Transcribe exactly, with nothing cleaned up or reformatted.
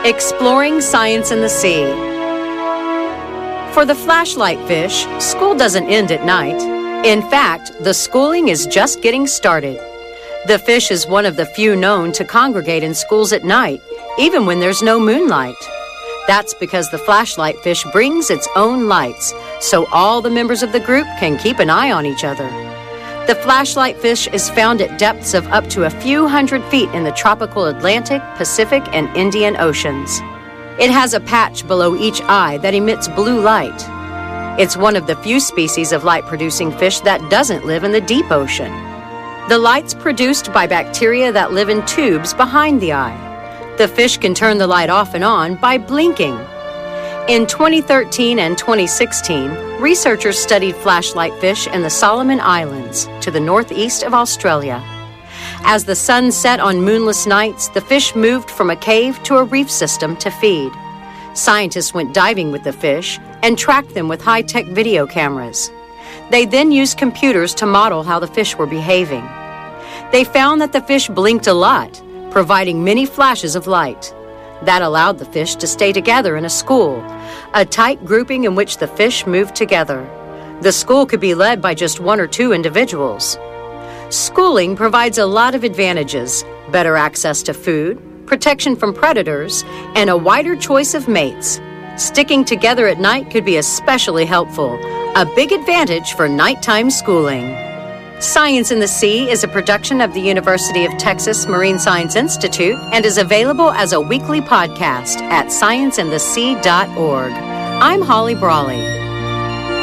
Exploring Science in the Sea. For the flashlight fish, school doesn't end at night. In fact, the schooling is just getting started. The fish is one of the few known to congregate in schools at night, even when there's no moonlight. That's because the flashlight fish brings its own lights, so all the members of the group can keep an eye on each other. The flashlight fish is found at depths of up to a few hundred feet in the tropical Atlantic, Pacific, and Indian Oceans. It has a patch below each eye that emits blue light. It's one of the few species of light-producing fish that doesn't live in the deep ocean. The light's produced by bacteria that live in tubes behind the eye. The fish can turn the light off and on by blinking. In twenty thirteen and twenty sixteen, researchers studied flashlight fish in the Solomon Islands to the northeast of Australia. As the sun set on moonless nights, the fish moved from a cave to a reef system to feed. Scientists went diving with the fish and tracked them with high-tech video cameras. They then used computers to model how the fish were behaving. They found that the fish blinked a lot, providing many flashes of light. That allowed the fish to stay together in a school, a tight grouping in which the fish moved together. The school could be led by just one or two individuals. Schooling provides a lot of advantages: better access to food, protection from predators, and a wider choice of mates. Sticking together at night could be especially helpful, a big advantage for nighttime schooling. Science in the Sea is a production of the University of Texas Marine Science Institute and is available as a weekly podcast at science in the sea dot org. I'm Holly Brawley.